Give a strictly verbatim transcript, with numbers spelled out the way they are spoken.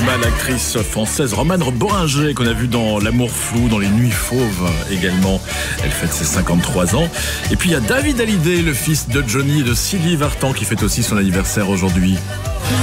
cinéma, l'actrice française Romane Boringer, qu'on a vu dans L'amour flou, dans Les Nuits fauves également. Elle fête ses cinquante-trois ans. Et puis il y a David Hallyday, le fils de Johnny et de Sylvie Vartan, qui fête aussi son anniversaire aujourd'hui.